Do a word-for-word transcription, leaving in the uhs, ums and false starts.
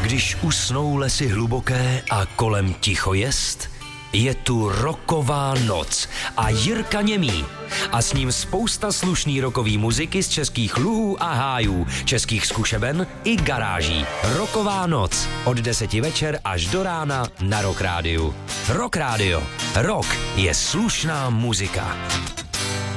Když usnou lesy hluboké a kolem ticho jest, je tu rocková noc a Jirka Němý. A s ním spousta slušný rockový muziky z českých luhů a hájů, českých zkušeben i garáží. Rocková noc od deseti večer až do rána na Rock Rádiu. Rock Rádio. Rock je slušná muzika.